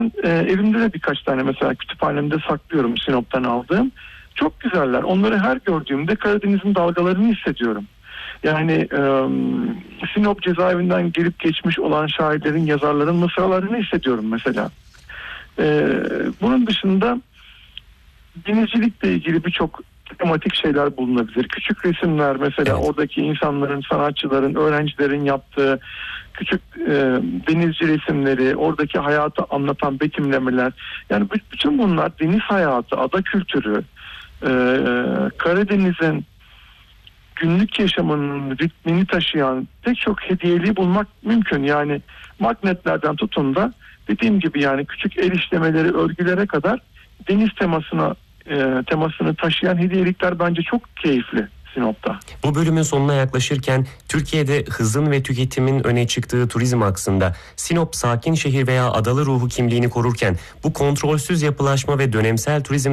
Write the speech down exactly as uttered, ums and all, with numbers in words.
E, evimde de birkaç tane mesela kütüphanemde saklıyorum Sinop'tan aldığım. Çok güzeller. Onları her gördüğümde Karadeniz'in dalgalarını hissediyorum. Yani e, Sinop cezaevinden gelip geçmiş olan şairlerin, yazarların mısralarını hissediyorum mesela. E, bunun dışında denizcilikle ilgili birçok tematik şeyler bulunabilir. Küçük resimler mesela, evet. Oradaki insanların, sanatçıların, öğrencilerin yaptığı küçük e, denizci resimleri, oradaki hayatı anlatan betimlemeler. Yani bütün bunlar deniz hayatı, ada kültürü, e, Karadeniz'in günlük yaşamının ritmini taşıyan pek çok hediyeliği bulmak mümkün. Yani magnetlerden tutun da dediğim gibi yani küçük el işlemeleri, örgülere kadar deniz temasına e, temasını taşıyan hediyelikler bence çok keyifli Sinop'ta. Bu bölümün sonuna yaklaşırken Türkiye'de hızın ve tüketimin öne çıktığı turizm aksında Sinop sakin şehir veya adalı ruhu kimliğini korurken bu kontrolsüz yapılaşma ve dönemsel turizm